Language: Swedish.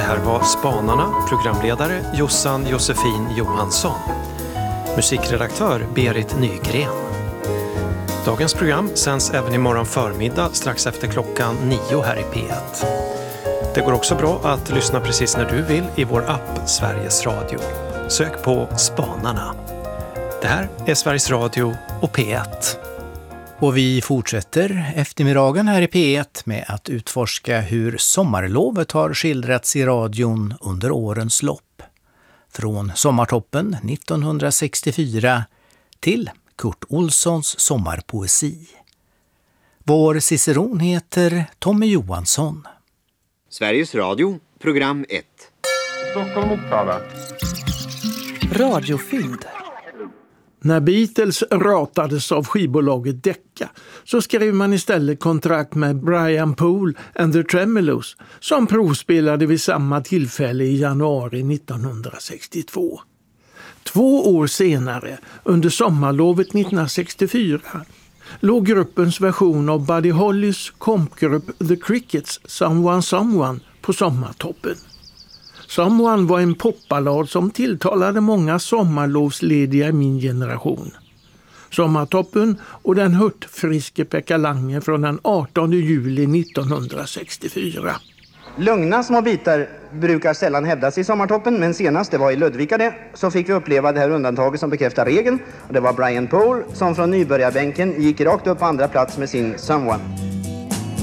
här var Spanarna, programledare Josefin Johansson. Musikredaktör Berit Nygren. Dagens program sänds även imorgon förmiddag strax efter klockan 9 här i P1. Det går också bra att lyssna precis när du vill i vår app Sveriges Radio. Sök på Spanarna. Det här är Sveriges Radio och P1. Och vi fortsätter eftermiddagen här i P1 med att utforska hur sommarlovet har skildrats i radion under årens lopp. Från Sommartoppen 1964 till Kurt Olssons sommarpoesi. Vår ciceron heter Tommy Johansson. Sveriges Radio, program 1. Stockholm Uppsala. Radiofynd. När Beatles ratades av skivbolaget Decca så skrev man istället kontrakt med Brian Poole and the Tremeloes som provspelade vid samma tillfälle i januari 1962. 2 år senare, under sommarlovet 1964, låg gruppens version av Buddy Hollys kompgrupp The Crickets Someone på sommartoppen. Someone var en popballad som tilltalade många sommarlovslediga i min generation. Sommartoppen och den hurtfriske Pekka Lange från den 18 juli 1964. Lugna små bitar brukar sällan hävdas i sommartoppen, men senast det var i Ludvika det, så fick vi uppleva det här undantaget som bekräftar regeln. Och det var Brian Poole som från nybörjarbänken gick rakt upp på andra plats med sin Someone.